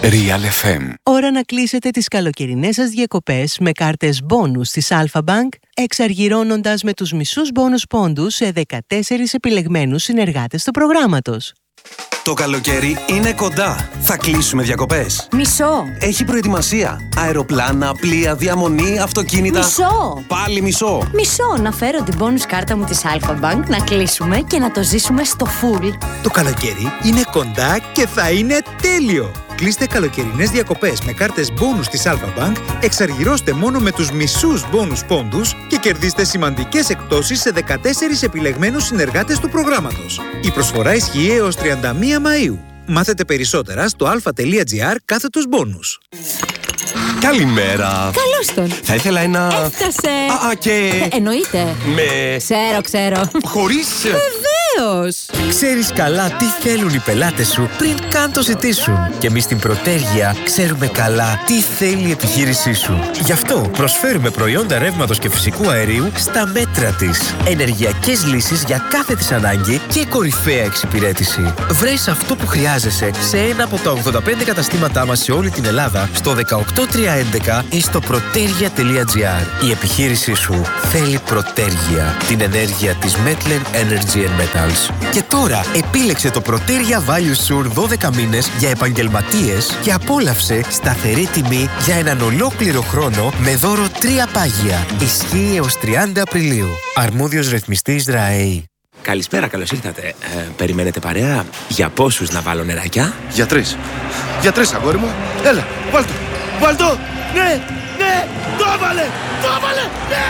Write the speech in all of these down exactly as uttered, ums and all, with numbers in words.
Real εφ εμ. Ώρα να κλείσετε τις καλοκαιρινές σας διακοπές με κάρτες μπόνους της Alpha Bank, εξαργυρώνοντας με τους μισούς μπόνους πόντους σε δεκατέσσερις επιλεγμένους συνεργάτες του προγράμματος. Το καλοκαίρι είναι κοντά. Θα κλείσουμε διακοπές. Μισό. Έχει προετοιμασία. Αεροπλάνα, πλοία, διαμονή, αυτοκίνητα. Μισό. Πάλι μισό. Μισό. Να φέρω την bonus κάρτα μου της Alpha Bank, να κλείσουμε και να το ζήσουμε στο full. Το καλοκαίρι είναι κοντά και θα είναι τέλειο. Κλείστε καλοκαιρινές διακοπές με κάρτες μπόνους της Alpha Bank, εξαργυρώστε μόνο με τους μισούς μπόνους πόντους και κερδίστε σημαντικές εκπτώσεις σε δεκατέσσερις επιλεγμένους συνεργάτες του προγράμματος. Η προσφορά ισχύει έως τριάντα μία Μαΐου. Μάθετε περισσότερα στο alpha.gr κάθετος μπόνους. Καλημέρα. Καλώς τον. Θα ήθελα ένα... Έφτασε. Α, α και... Ε, εννοείται. Με... Ξέρω, ξέρω. Χωρίς... Βεβαίως. Ξέρεις καλά τι θέλουν οι πελάτες σου πριν καν το ζητήσουν. Και εμείς στην Προτέργεια ξέρουμε καλά τι θέλει η επιχείρησή σου. Γι' αυτό προσφέρουμε προϊόντα ρεύματος και φυσικού αερίου στα μέτρα της. Ενεργειακές λύσεις για κάθε της ανάγκη και κορυφαία εξυπηρέτηση. Βρες αυτό που χρειάζεσαι σε ένα από τα ογδόντα πέντε καταστήματά μας σε όλη την Ελλάδα, στο δεκαοκτώ τριακόσια έντεκα ή στο protergia τελεία gr. Η επιχείρησή σου θέλει Προτέργεια, την ενέργεια της Metlen Energy and Metals. Και τώρα επίλεξε το Protergia Value Sur δώδεκα μήνες για επαγγελματίες και απόλαυσε σταθερή τιμή για έναν ολόκληρο χρόνο με δώρο τρία πάγια. Ισχύει έως τριάντα Απριλίου. Αρμόδιος ρυθμιστής ΡΑΕΗ. Καλησπέρα, καλώς ήρθατε. Ε, περιμένετε παρέα? Για πόσους να βάλω νεράκια? Για τρεις. Για τρεις, αγόρι μου. Έλα, βάλ' το. Βάλ' το. Ναι, ναι, το έβαλε, το έβαλε, ναι!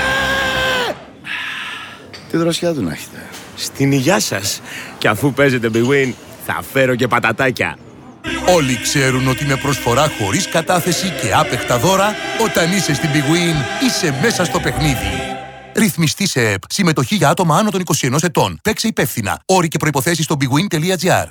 Τι δροσιά του να έχετε. Στην υγειά σας. Και αφού παίζετε Big Win, θα φέρω και πατατάκια. Όλοι ξέρουν ότι με προσφορά χωρίς κατάθεση και άπεχτα δώρα, όταν είσαι στην Big Win, είσαι μέσα στο παιχνίδι. Ρυθμιστή σε ΕΠ. Συμμετοχή για άτομα άνω των είκοσι ενός ετών. Παίξε υπεύθυνα. Όροι και προϋποθέσεις στο big win τελεία gr.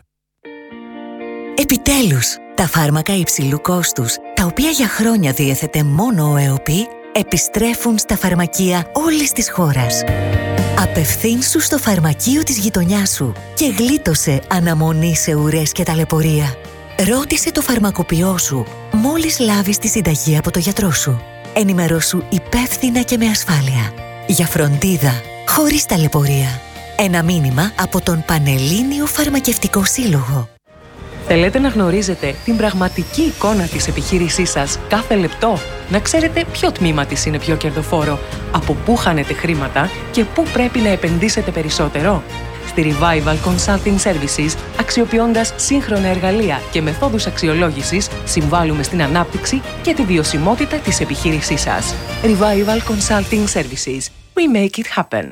Επιτέλους, τα φάρμακα υψηλού κόστους, τα οποία για χρόνια διέθετε μόνο ο ΕΟΠΗ, επιστρέφουν στα φαρμακεία όλης της χώρας. Απευθύνσου στο φαρμακείο της γειτονιάς σου και γλίτωσε αναμονή σε ουρές και ταλαιπωρία. Ρώτησε το φαρμακοποιό σου μόλις λάβεις τη συνταγή από το γιατρό σου. Ενημερώσου υπεύθυνα και με ασφάλεια. Για φροντίδα, χωρίς ταλαιπωρία. Ένα μήνυμα από τον Πανελλήνιο Φαρμακευτικό Σύλλογο. Θέλετε να γνωρίζετε την πραγματική εικόνα της επιχείρησής σας κάθε λεπτό? Να ξέρετε ποιο τμήμα της είναι πιο κερδοφόρο, από πού χάνετε χρήματα και πού πρέπει να επενδύσετε περισσότερο? Στη Revival Consulting Services, αξιοποιώντας σύγχρονα εργαλεία και μεθόδους αξιολόγησης, συμβάλλουμε στην ανάπτυξη και τη βιωσιμότητα της επιχείρησής σας. Revival Consulting Services. We make it happen.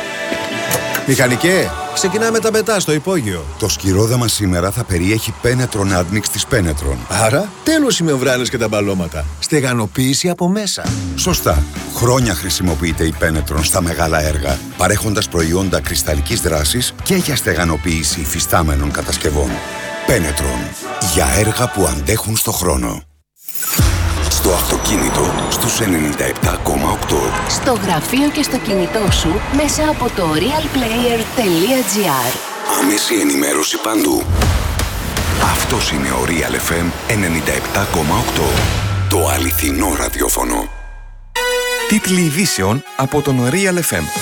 Μηχανικέ, ξεκινάμε τα πετά στο υπόγειο. Το σκυρόδεμα σήμερα θα περιέχει Penetron Admix της Penetron. Άρα, τέλος οι μεμβράνες και τα μπαλώματα. Στεγανοποίηση από μέσα. Σωστά. Χρόνια χρησιμοποιείται η Penetron στα μεγάλα έργα, παρέχοντας προϊόντα κρυσταλλικής δράσης και για στεγανοποίηση υφιστάμενων κατασκευών. Penetron. Για έργα που αντέχουν στο χρόνο. Στο αυτοκίνητο, στους ενενήντα επτά κόμμα οκτώ. Στο γραφείο και στο κινητό σου, μέσα από το realplayer τελεία gr. Άμεση ενημέρωση παντού. Αυτός είναι ο Real εφ εμ ενενήντα επτά κόμμα οκτώ. Το αληθινό ραδιόφωνο. Τίτλοι ειδήσεων από τον Real εφ εμ.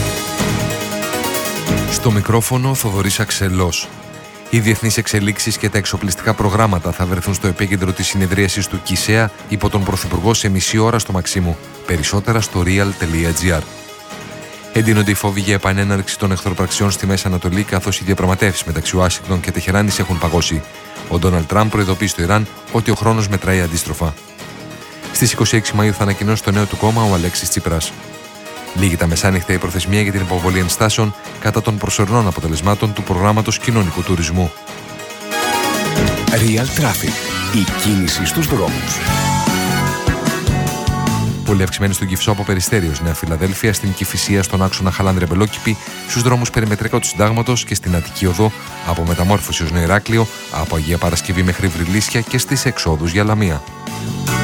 Στο μικρόφωνο Θοδωρής Αξελός. Οι διεθνείς εξελίξεις και τα εξοπλιστικά προγράμματα θα βρεθούν στο επίκεντρο της συνεδρίασης του ΚΙΣΕΑ υπό τον Πρωθυπουργό σε μισή ώρα στο Μαξίμου. Περισσότερα στο real τελεία gr. Εντείνονται οι φόβοι για επανέναρξη των εχθροπραξιών στη Μέση Ανατολή, καθώς οι διαπραγματεύσεις μεταξύ Ουάσιγκτον και Τεχεράνης έχουν παγώσει. Ο Ντόναλντ Τραμπ προειδοποιεί στο Ιράν ότι ο χρόνος μετράει αντίστροφα. Στις είκοσι έξι Μαΐου θα ανακοινώσει το νέο του κόμμα ο Αλέξης Τσίπρας. Λίγη τα μεσάνυχτα η προθεσμία για την υποβολή ενστάσεων κατά των προσωρινών αποτελεσμάτων του προγράμματος κοινωνικού τουρισμού. Real Traffic. Η κίνηση στους δρόμους. Πολύ αυξημένη στον Κυφσό από Περιστέριος, Νέα Φιλαδέλφια, στην Κηφισία, στον άξονα Χαλάνδρεια Μπελόκηπη, στους δρόμους περιμετρικά του Συντάγματος και στην Αττική Οδό, από Μεταμόρφωση ως Νέο Ηράκλειο, από Αγία Παρασκευή μέχρι Βρυλίσια και στις εξόδους για Λαμία.